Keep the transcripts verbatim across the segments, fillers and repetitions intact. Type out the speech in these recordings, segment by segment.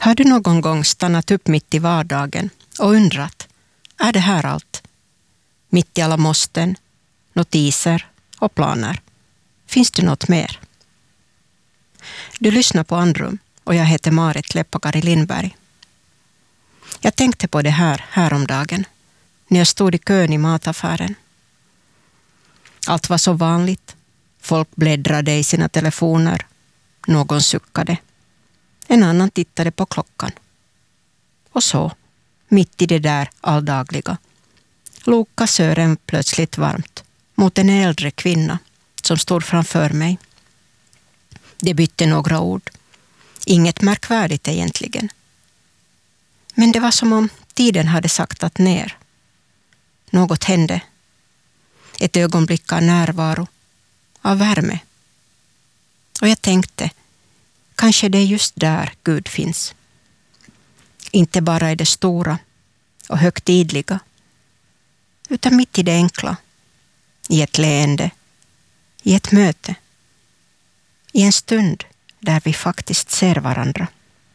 Har du någon gång stannat upp mitt i vardagen och undrat, är det här allt? Mitt i alla måsten, notiser och planer. Finns det något mer? Du lyssnar på Andrum och jag heter Marit Leppakari Lindberg. Jag tänkte på det här häromdagen när jag stod i kön i mataffären. Allt var så vanligt. Folk bläddrade i sina telefoner. Någon suckade. En annan tittade på klockan. Och så, mitt i det där alldagliga, log kassören plötsligt varmt mot en äldre kvinna som stod framför mig. Det bytte några ord. Inget märkvärdigt egentligen. Men det var som om tiden hade saktat ner. Något hände. Ett ögonblick av närvaro, av värme. Och jag tänkte, kanske det är just där Gud finns. Inte bara i det stora och högtidliga, utan mitt i det enkla, i ett leende, i ett möte, i en stund där vi faktiskt ser varandra.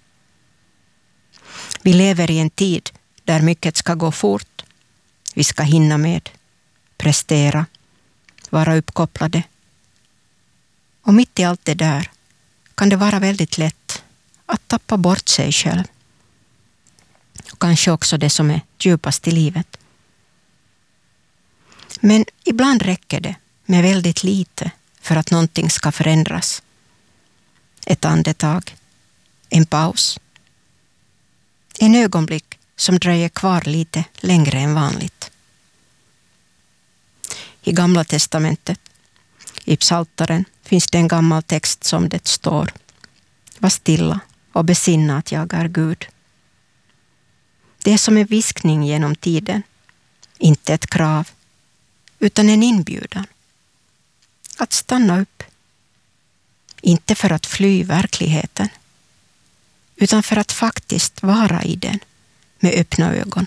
Vi lever i en tid där mycket ska gå fort. Vi ska hinna med, prestera, vara uppkopplade. Och mitt i allt det där kan det vara väldigt lätt att tappa bort sig själv. Och kanske också det som är djupast i livet. Men ibland räcker det med väldigt lite för att någonting ska förändras. Ett andetag, en paus. En ögonblick som dröjer kvar lite längre än vanligt. I Gamla testamentet, i Psaltaren, finns det en gammal text som det står: var stilla och besinna att jag är Gud. Det är som en viskning genom tiden, inte ett krav, utan en inbjudan. Att stanna upp, inte för att fly verkligheten, utan för att faktiskt vara i den med öppna ögon.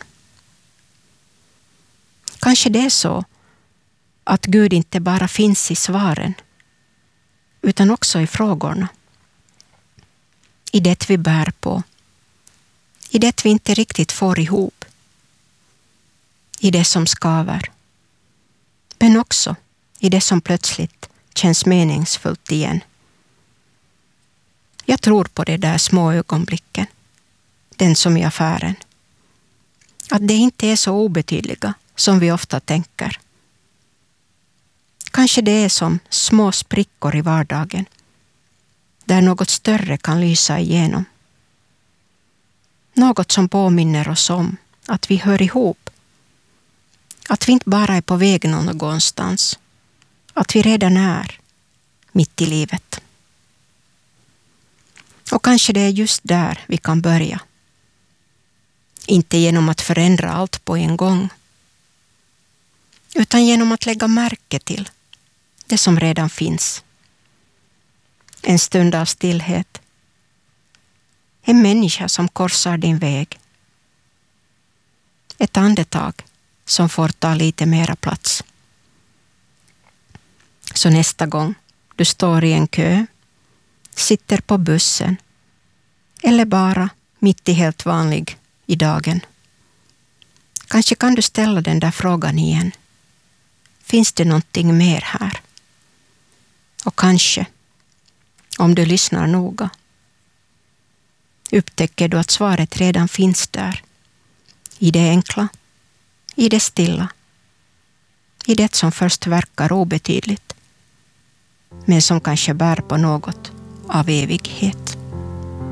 Kanske det är så att Gud inte bara finns i svaren, utan också i frågorna. I det vi bär på. I det vi inte riktigt får ihop. I det som skaver. Men också i det som plötsligt känns meningsfullt igen. Jag tror på det där små ögonblicken. Den som i affären. Att det inte är så obetydliga som vi ofta tänker. Kanske det är som små sprickor i vardagen. Där något större kan lysa igenom. Något som påminner oss om att vi hör ihop. Att vi inte bara är på väg någonstans. Att vi redan är mitt i livet. Och kanske det är just där vi kan börja. Inte genom att förändra allt på en gång. Utan genom att lägga märke till det som redan finns. En stund av stillhet. En människa som korsar din väg. Ett andetag som får ta lite mera plats. Så nästa gång du står i en kö, sitter på bussen eller bara mitt i helt vanlig i dagen. Kanske kan du ställa den där frågan igen. Finns det någonting mer här? Och kanske, om du lyssnar noga, upptäcker du att svaret redan finns där. I det enkla, i det stilla, i det som först verkar obetydligt, men som kanske bär på något av evighet.